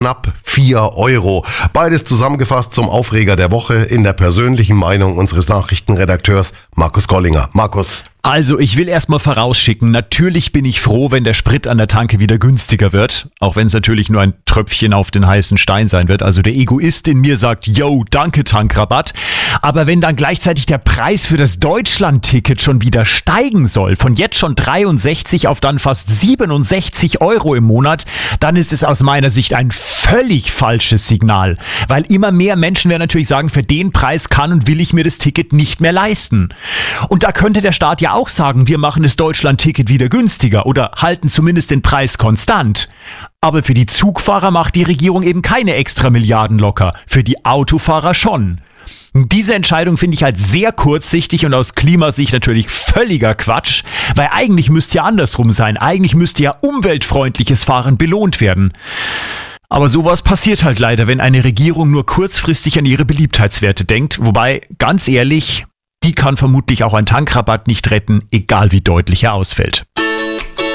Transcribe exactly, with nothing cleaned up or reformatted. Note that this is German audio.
knapp vier Euro. Beides zusammengefasst zum Aufreger der Woche in der persönlichen Meinung unseres Nachrichtenredakteurs Markus Gollinger. Markus. Also ich will erstmal vorausschicken, natürlich bin ich froh, wenn der Sprit an der Tanke wieder günstiger wird, auch wenn es natürlich nur ein Tröpfchen auf den heißen Stein sein wird. Also der Egoist in mir sagt, yo, danke Tankrabatt. Aber wenn dann gleichzeitig der Preis für das Deutschland-Ticket schon wieder steigen soll, von jetzt schon dreiundsechzig auf dann fast siebenundsechzig Euro im Monat, dann ist es aus meiner Sicht ein völlig falsches Signal. Weil immer mehr Menschen werden natürlich sagen, für den Preis kann und will ich mir das Ticket nicht mehr leisten. Und da könnte der Staat ja auch sagen, wir machen das Deutschland-Ticket wieder günstiger oder halten zumindest den Preis konstant. Aber für die Zugfahrer macht die Regierung eben keine extra Milliarden locker, für die Autofahrer schon. Diese Entscheidung finde ich halt sehr kurzsichtig und aus Klimasicht natürlich völliger Quatsch, weil eigentlich müsste ja andersrum sein. Eigentlich müsste ja umweltfreundliches Fahren belohnt werden. Aber sowas passiert halt leider, wenn eine Regierung nur kurzfristig an ihre Beliebtheitswerte denkt. Wobei, ganz ehrlich, die kann vermutlich auch ein Tankrabatt nicht retten, egal wie deutlich er ausfällt.